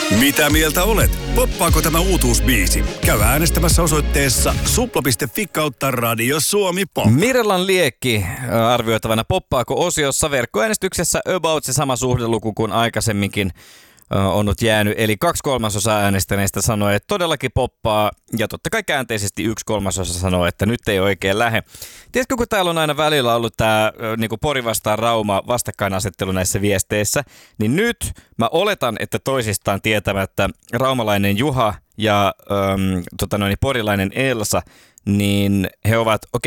Mitä mieltä olet? Poppaako tämä uutuusbiisi? Käy äänestämässä osoitteessa supla.fi/Radio Suomi Pop. Mirellan liekki arvioitavana poppaako osiossa verkkoäänestyksessä about se sama suhdeluku kuin aikaisemminkin on nyt jäänyt. Eli 2/3 äänestäneistä sanoi, että todellakin poppaa, ja totta kai käänteisesti 1/3 sanoo, että nyt ei oikein lähe. Tiedätkö, kun täällä on aina välillä ollut tämä niinku Pori vastaan Rauma vastakkainasettelu näissä viesteissä, niin nyt mä oletan, että toisistaan tietämättä raumalainen Juha ja porilainen Elsa, niin he ovat,